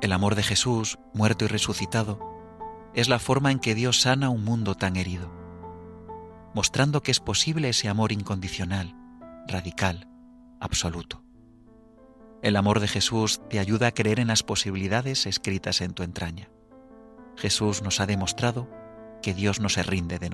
El amor de Jesús, muerto y resucitado, es la forma en que Dios sana un mundo tan herido, mostrando que es posible ese amor incondicional, radical, absoluto. El amor de Jesús te ayuda a creer en las posibilidades escritas en tu entraña. Jesús nos ha demostrado que Dios no se rinde de